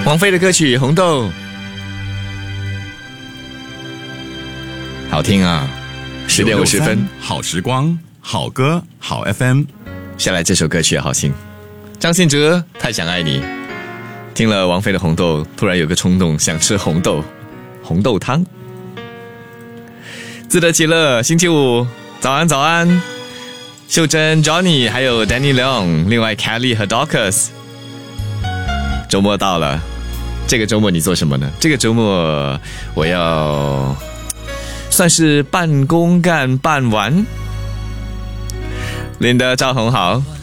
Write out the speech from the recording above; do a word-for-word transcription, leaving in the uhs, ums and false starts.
王菲的歌曲《红豆》，好听啊！十点五十分， 好时光，好歌，好 F M。 下来这首歌曲也好听，张信哲《太想爱你》。听了王菲的《红豆》，突然有个冲动，想吃红豆，红豆汤。自得其乐，星期五早安早安，秀珍、Johnny 还有 Danny Leong， 另外 Kelly 和 Dorcas。周末到了，这个周末你做什么呢？这个周末我要算是半公干半玩。Linda 赵红好。